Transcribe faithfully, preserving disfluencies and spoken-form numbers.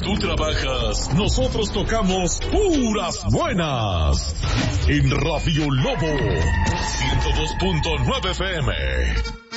tú trabajas, nosotros tocamos puras buenas. En Radio Lobo, ciento dos punto nueve F M.